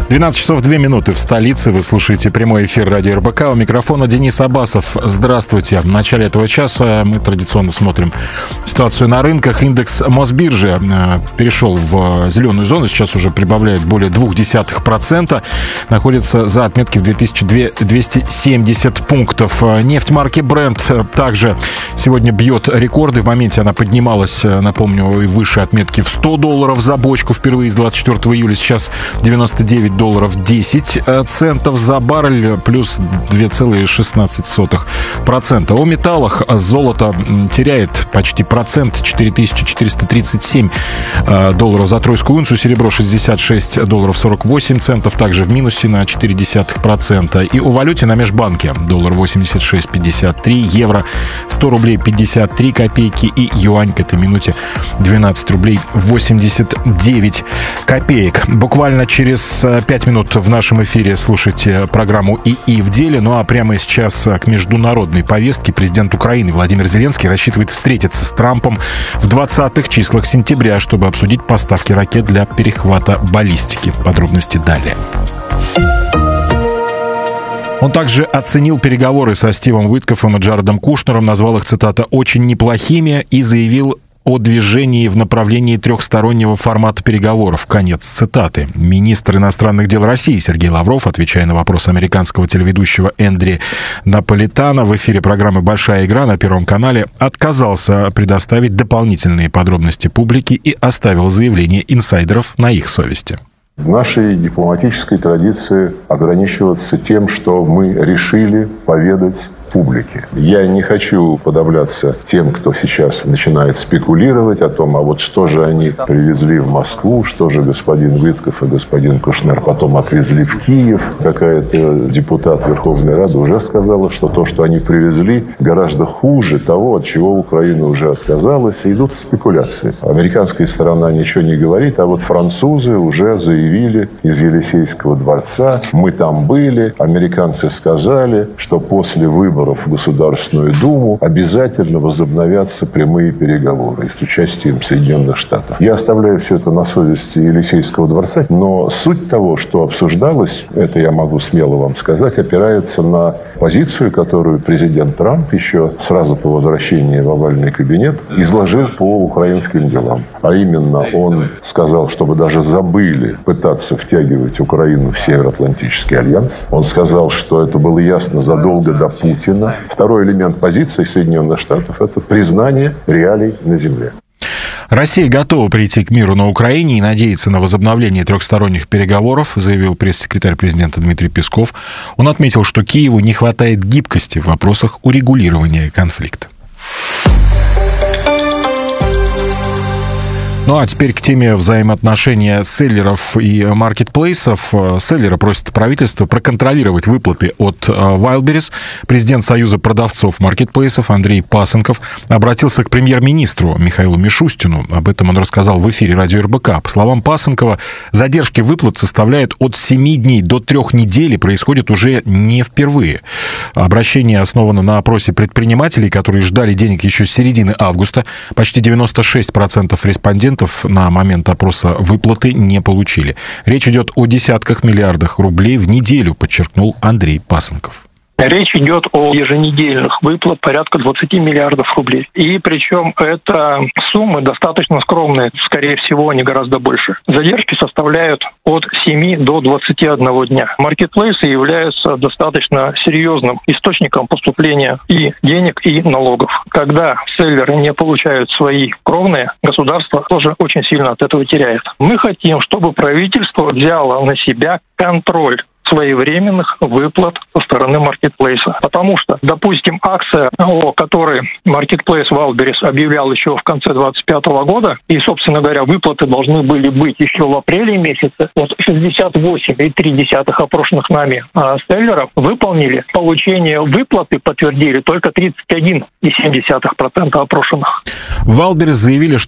12 часов 2 минуты в столице. Вы слушаете прямой эфир радио РБК. У микрофона Денис Абасов. Здравствуйте. В начале этого часа мы традиционно смотрим ситуацию на рынках. Индекс Мосбиржи перешел в зеленую зону. Сейчас уже прибавляет более 0,2%. Находится за отметки в 2270 пунктов. Нефть марки Brent также сегодня бьет рекорды. В моменте она поднималась, напомню, и выше отметки в $100 за бочку впервые с 24 июля. Сейчас $99.10 за баррель, плюс 2,16%. О металлах золото теряет почти процент, $4437 за тройскую унцию, серебро $66.48, также в минусе на 0,4%. И о валюте на межбанке: доллар 86.53, евро 100 рублей 53 копейки и юань к этой минуте 12 рублей 89 копеек. Буквально через 5 минут в нашем эфире слушайте программу «ИИ в деле». Ну а прямо сейчас к международной повестке. Президент Украины Владимир Зеленский рассчитывает встретиться с Трампом в 20-х числах сентября, чтобы обсудить поставки ракет для перехвата баллистики. Подробности далее. Он также оценил переговоры со Стивом Уиткоффом и Джаредом Кушнером, назвал их, цитата, «очень неплохими» и заявил о движении в направлении трехстороннего формата переговоров. Конец цитаты. Министр иностранных дел России Сергей Лавров, отвечая на вопрос американского телеведущего Эндри Наполитана в эфире программы «Большая игра» на Первом канале, отказался предоставить дополнительные подробности публике и оставил заявление инсайдеров на их совести. В нашей дипломатической традиции ограничиваться тем, что мы решили поведать публике. Я не хочу уподобляться тем, кто сейчас начинает спекулировать о том, а вот что же они привезли в Москву, что же господин Уиткофф и господин Кушнер потом отвезли в Киев. Какая-то депутат Верховной Рады уже сказала, что то, что они привезли, гораздо хуже того, от чего Украина уже отказалась. И идут спекуляции. Американская сторона ничего не говорит, а вот французы уже заявили из Елисейского дворца: мы там были, американцы сказали, что после выборов в Государственную Думу обязательно возобновятся прямые переговоры с участием Соединенных Штатов. Я оставляю все это на совести Елисейского дворца, но суть того, что обсуждалось, это я могу смело вам сказать, опирается на позицию, которую президент Трамп еще сразу по возвращении в овальный кабинет изложил по украинским делам. А именно, он сказал, чтобы даже забыли пытаться втягивать Украину в Североатлантический альянс. Он сказал, что это было ясно задолго до Путина. Второй элемент позиции Соединенных Штатов – это признание реалий на земле. Россия готова прийти к миру на Украине и надеется на возобновление трехсторонних переговоров, заявил пресс-секретарь президента Дмитрий Песков. Он отметил, что Киеву не хватает гибкости в вопросах урегулирования конфликта. Ну а теперь к теме взаимоотношения селлеров и маркетплейсов. Селлеры просят правительство проконтролировать выплаты от Wildberries. Президент Союза продавцов маркетплейсов Андрей Пасынков обратился к премьер-министру Михаилу Мишустину. Об этом он рассказал в эфире радио РБК. По словам Пасынкова, задержки выплат составляют от 7 дней до 3 недель и происходят уже не впервые. Обращение основано на опросе предпринимателей, которые ждали денег еще с середины августа. Почти 96% респондентов на момент опроса выплаты не получили. Речь идет о десятках миллиардах рублей в неделю, подчеркнул Андрей Пасынков. Речь идет о еженедельных выплат порядка 20 миллиардов рублей. И причем это суммы достаточно скромные, скорее всего, они гораздо больше. Задержки составляют от 7 до 21 дня. Маркетплейсы являются достаточно серьезным источником поступления и денег, и налогов. Когда селлеры не получают свои кровные, государство тоже очень сильно от этого теряет. Мы хотим, чтобы правительство взяло на себя контроль своевременных выплат со стороны маркетплейса. Потому что, допустим, акция, о которой маркетплейс Wildberries объявлял еще в конце 2025 года, и, собственно говоря, выплаты должны были быть еще в апреле месяце, вот 68,3 опрошенных нами селлеров выполнили. Получение выплаты подтвердили только 31,7% опрошенных. Wildberries заявили, что